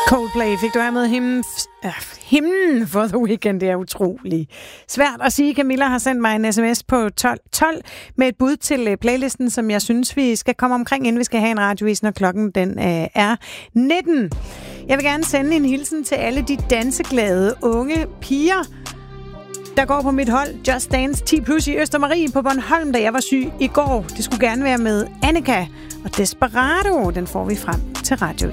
Coldplay fik du her med himlen for The Weeknd. Det er utroligt svært at sige. Camilla har sendt mig en sms på 12 med et bud til playlisten, som jeg synes, vi skal komme omkring, inden vi skal have en radiovis, når klokken den er 19. Jeg vil gerne sende en hilsen til alle de danseglade unge piger, der går på mit hold Just Dance 10+ i Østermarie på Bornholm, da jeg var syg i går. Det skulle gerne være med Annika og Desperado. Den får vi frem til radio.